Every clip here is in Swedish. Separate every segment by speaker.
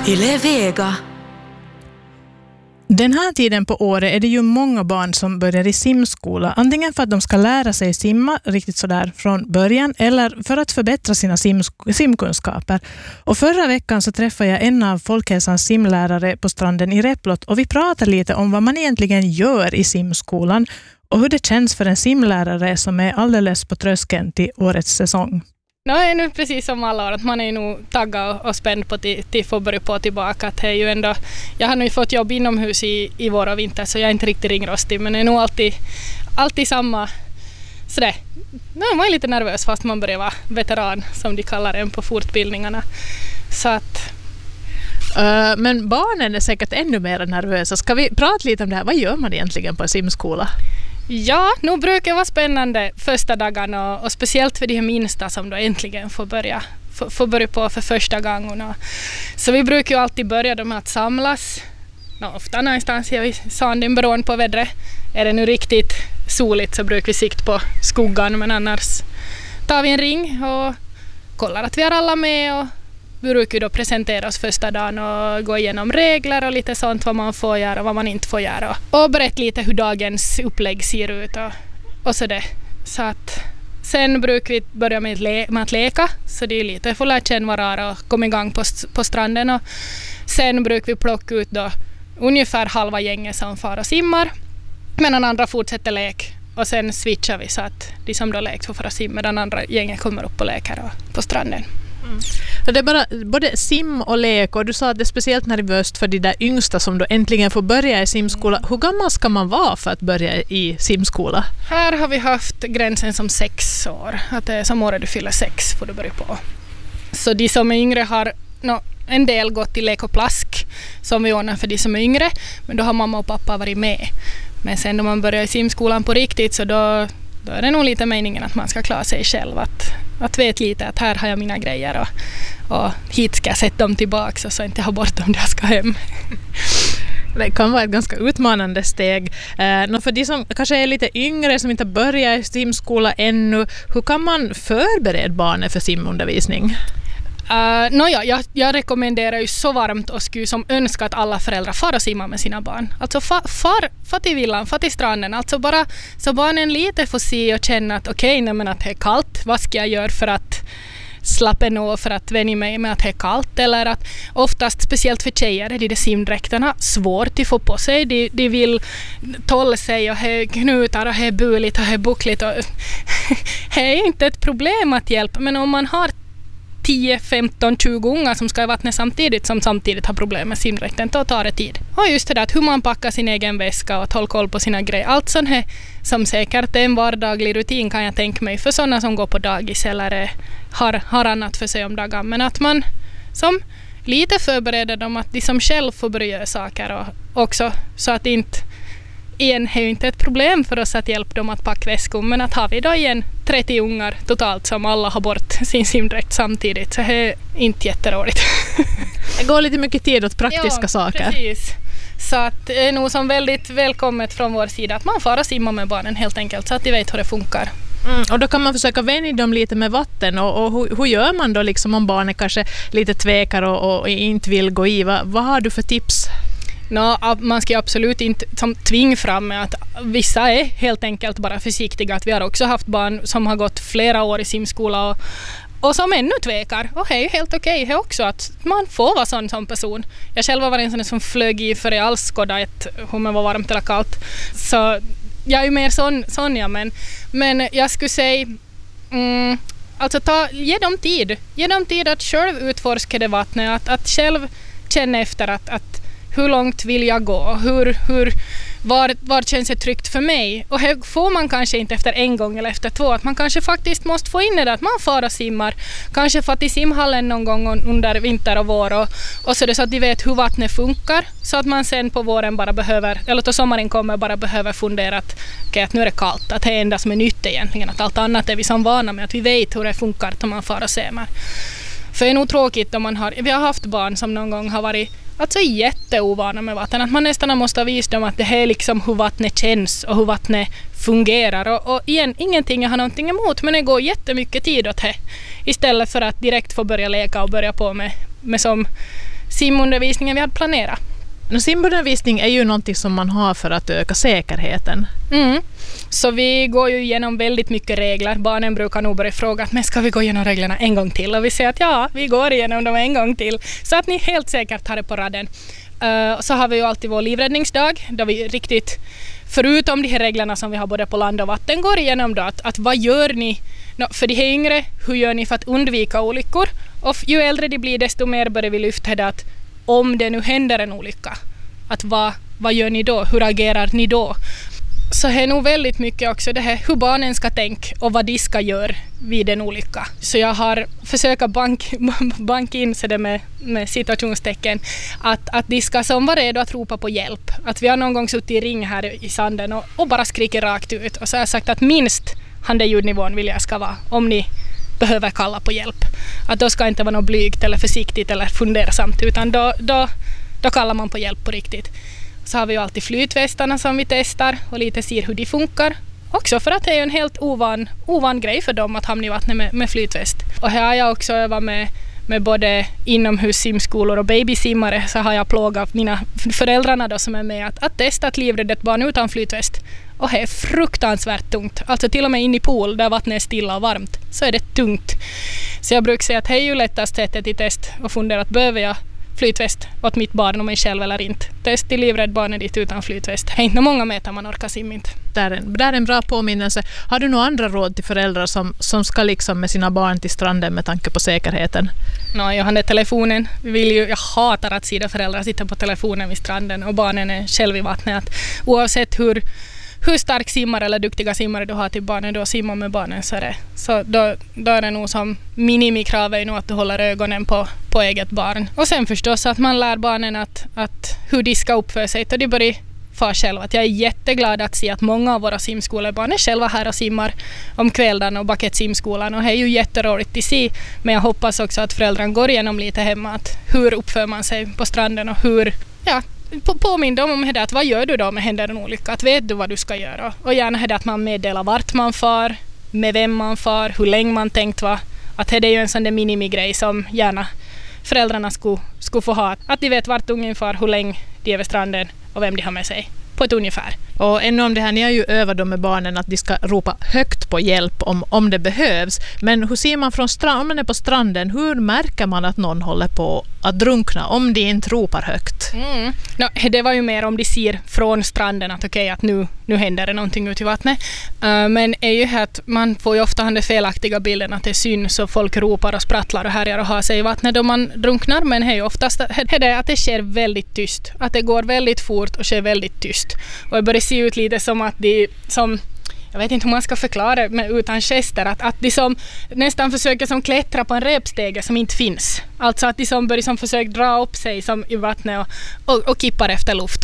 Speaker 1: Yle Vega.
Speaker 2: Den här tiden på året är det ju många barn som börjar i simskola. Antingen för att de ska lära sig simma riktigt sådär från början eller för att förbättra sina simkunskaper. Och förra veckan så träffade jag en av Folkhälsans simlärare på stranden i Replot och vi pratade lite om vad man egentligen gör i simskolan och hur det känns för en simlärare som är alldeles på tröskeln till årets säsong.
Speaker 3: Det är nu precis som alla år att man är nog taggad och spänd på att få börja på tillbaka. Att det är ju ändå, jag har nu fått jobb inomhus i vår och vinter så jag är inte riktigt ringrostig men det är nog alltid samma sådär. Man är lite nervös fast man börjar vara veteran som de kallar en på fortbildningarna. Så att...
Speaker 2: Men barnen är säkert ännu mer nervösa. Ska vi prata lite om det här? Vad gör man egentligen på simskola?
Speaker 3: Ja, nu brukar det vara spännande första dagarna och speciellt för de här minsta som då äntligen får börja på för första gången. Så vi brukar ju alltid börja med att samlas. Ofta någonstans i sanden beroende på vädret. Är det nu riktigt soligt så brukar vi sikta på skuggan men annars tar vi en ring och kollar att vi har alla med och vi brukar då presentera oss första dagen och gå igenom regler och lite sånt vad man får göra och vad man inte får göra. Och berätta lite hur dagens upplägg ser ut och sådär. Så att sen brukar vi börja med att leka så det är lite för att lära känna varandra och komma igång på stranden. Och sen brukar vi plocka ut då ungefär halva gänget som far och simmar medan andra fortsätter lek. Och sen switchar vi så att de som då lekt får fara simma medan andra gänget kommer upp och leker på stranden.
Speaker 2: Mm. Så det är bara både sim och lek och du sa att det är speciellt nervöst för de där yngsta som då äntligen får börja i simskola. Hur gammal ska man vara för att börja i simskola?
Speaker 3: Här har vi haft gränsen som 6 år. Att det är som året du fyller 6 får du börja på. Så de som är yngre har en del gått i lek och plask som vi ordnar för de som är yngre. Men då har mamma och pappa varit med. Men sen när man börjar i simskolan på riktigt så då är det nog lite meningen att man ska klara sig själv. Att veta lite att här har jag mina grejer och hit ska jag sätta dem tillbaka och så inte ha bort dem när jag ska hem.
Speaker 2: Det kan vara ett ganska utmanande steg. För de som kanske är lite yngre som inte börjar i simskola ännu, hur kan man förbereda barnen för simundervisning? Jag rekommenderar ju så varmt och skulle som önskar att alla föräldrar far och simmar med sina barn. Alltså far till villan, far till stranden. Alltså bara så barnen lite får se och känna att okej, men att det är kallt. Vad ska jag göra för att slappa nå för att vänja mig med att det är kallt? Eller att oftast, speciellt för tjejer, är de simdräkterna svårt att få på sig. De vill tåla sig och ha knutar och ha buligt och ha buckligt. Det är inte ett problem att hjälpa, men om man har 10, 15, 20 unga som ska i vattnet samtidigt som samtidigt har problem med simdräkten, då tar det tid. Och just det där att hur man packar sin egen väska och håller koll på sina grejer. Allt sånt här som säkert är en vardaglig rutin kan jag tänka mig för sådana som går på dagis eller har annat för sig om dagen. Men att man som lite förbereder dem att de som själv får börja göra saker och också så att inte igen är ju inte ett problem för oss att hjälpa dem att packa väskor, men att har vi då igen 30 ungar totalt som alla har bort sin simdräkt samtidigt så är det inte jätteroligt. Det går lite mycket tid åt praktiska saker.
Speaker 3: Precis. Så att det är nog som väldigt välkommet från vår sida att man får och simma med barnen helt enkelt så att de vet hur det funkar.
Speaker 2: Och då kan man försöka vänja dem lite med vatten och hur gör man då liksom om barnet kanske lite tvekar och inte vill gå i? Vad har du för tips?
Speaker 3: Man ska absolut inte tvinga fram med att vissa är helt enkelt bara försiktiga. Att vi har också haft barn som har gått flera år i simskola och som ännu tvekar. Och det är ju helt okej det också att man får vara sån som person. Jag själv var en sån som flög i för jag alls skådade om det var varmt eller kallt. Så jag är ju mer sån ja, men jag skulle säga alltså ge dem tid. Ge dem tid att själv utforska det vattnet. Att själv känna efter att hur långt vill jag gå? Var känns det tryggt för mig? Och här får man kanske inte efter en gång eller efter 2. Att man kanske faktiskt måste få in det att man far och simmar. Kanske för att i simhallen någon gång under vinter och vår. Och så det så att de vet hur vattnet funkar. Så att man sen på våren bara behöver, eller då sommaren kommer bara behöver fundera att nu är det kallt. Att det är enda som är nytt egentligen. Att allt annat är vi som vana med. Att vi vet hur det funkar när man far och simmar. För det är nog tråkigt om vi har haft barn som någon gång har varit alltså jätteovana med vatten. Att man nästan måste ha visat dem att det här är liksom hur vattnet känns och hur vattnet fungerar. Och igen, ingenting jag har någonting emot, men det går jättemycket tid åt det. Istället för att direkt få börja leka och börja på med som simundervisningen vi hade planerat.
Speaker 2: Simundervisning är ju någonting som man har för att öka säkerheten.
Speaker 3: Så vi går ju igenom väldigt mycket regler. Barnen brukar nog börja fråga, men ska vi gå igenom reglerna en gång till? Och vi säger att ja, vi går igenom dem en gång till. Så att ni helt säkert tar det på raden. Så har vi ju alltid vår livräddningsdag, där vi riktigt, förutom de här reglerna som vi har både på land och vatten, går igenom då att vad gör ni för de här yngre, hur gör ni för att undvika olyckor? Och ju äldre de blir, desto mer börjar vi lyfta det att om det nu händer en olycka, att vad gör ni då? Hur agerar ni då? Så det är nog väldigt mycket också det här hur barnen ska tänka och vad de ska göra vid en olycka. Så jag har försökt banka in så det med situationstecken att de ska som vara redo att ropa på hjälp. Att vi har någon gång suttit i ring här i sanden och bara skriker rakt ut. Och så har jag sagt att minst ljudnivån vill jag ska vara om ni behöver kalla på hjälp. Att då ska inte vara något blygt eller försiktigt eller fundersamt, utan då kallar man på hjälp på riktigt. Så har vi ju alltid flytvästarna som vi testar och lite ser hur de funkar. Också för att det är en helt ovan grej för dem att hamna i vattnet med flytväst. Och här har jag också övat med både inomhussimskolor och babysimmare, så har jag plågat mina föräldrarna då som är med att testa att livrädda ett barn utan flytväst. Och det är fruktansvärt tungt. Alltså till och med in i pool där vattnet är stilla och varmt så är det tungt. Så jag brukar säga att det är ju lättast sättet i test och fundera att behöver jag flytväst åt mitt barn och mig själv eller inte. Test till livrädd barnet dit utan flytväst. Det är inte många meter man orkar simma inte.
Speaker 2: Det är en bra påminnelse. Har du några andra råd till föräldrar som ska liksom med sina barn till stranden med tanke på säkerheten?
Speaker 3: Jag har telefonen. Jag hatar att sida föräldrar sitter på telefonen vid stranden och barnen är själv i vattnet. Att oavsett hur stark simmare eller duktiga simmare du har till barnen, då simmar med barnen så då är det nog som minimikrav är nog att du håller ögonen på eget barn. Och sen förstås att man lär barnen att hur de ska uppföra sig och de börjar för själva. Att jag är jätteglad att se att många av våra simskolebarn är själva här och simmar om kvällen och bakat simskolan, och det är ju jätteroligt att se. Men jag hoppas också att föräldrarna går igenom lite hemma att hur uppför man sig på stranden och hur, påminn dem om det, att vad gör du då med händer en olycka, att vet du vad du ska göra, och gärna det att man meddelar vart man far, med vem man far, hur länge man tänkt vara, att det är ju en sån där minimigrej som gärna föräldrarna skulle få ha, att de vet vart ungen far, hur länge de är vid stranden och vem de har med sig på ett ungefär.
Speaker 2: Och ännu om det här, ni har ju övat dem med barnen att de ska ropa högt på hjälp om det behövs. Men hur ser man om man är på stranden, hur märker man att någon håller på att drunkna om de inte ropar högt? Det var ju mer om de ser från stranden att okej, att nu händer det någonting ute i vattnet. Men är ju här att man får ju ofta den felaktiga bilden att det är synd så folk ropar och sprattlar och härjar och har sig i vattnet då man drunknar. Men det är ju oftast det att det sker väldigt tyst. Att det går väldigt fort och sker väldigt tyst. Och det börjar se ut lite som att de som, jag vet inte hur man ska förklara med utan gester, att de som nästan försöker som klättra på en repstege som inte finns. Alltså att de som börjar som försöker dra upp sig som i vattnet och kippar efter luft.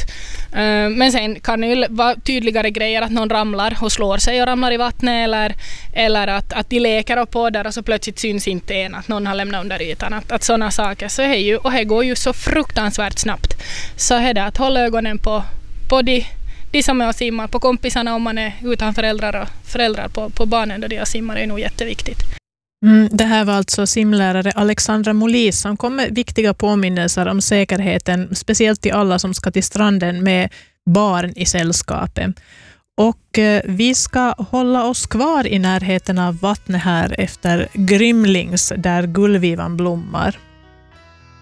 Speaker 2: Men sen kan det ju vara tydligare grejer att någon ramlar och slår sig och ramlar i vattnet, eller att de leker på där och så plötsligt syns inte en, att någon har lämnat under ytan. Att sådana saker, så är ju, och det går ju så fruktansvärt snabbt. Så är det att hålla ögonen på de som är och simmar, på kompisarna om man är utan föräldrar, och föräldrar på barnen då de simmar är nog jätteviktigt. Det här var alltså simlärare Alexandra Molis som kom med viktiga påminnelser om säkerheten, speciellt till alla som ska till stranden med barn i sällskapet. Och vi ska hålla oss kvar i närheten av vattnet här efter Grymlings där gullvivan blommar.